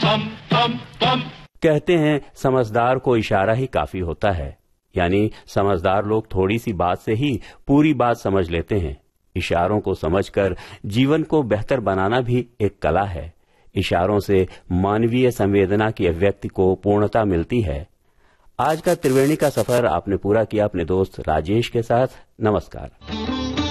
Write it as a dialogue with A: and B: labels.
A: कहते हैं समझदार को इशारा ही काफी होता है, यानी समझदार लोग थोड़ी सी बात से ही पूरी बात समझ लेते हैं। इशारों को समझकर जीवन को बेहतर बनाना भी एक कला है। इशारों से मानवीय संवेदना की अभिव्यक्ति को पूर्णता मिलती है। आज का त्रिवेणी का सफर आपने पूरा किया अपने दोस्त राजेश के साथ। नमस्कार।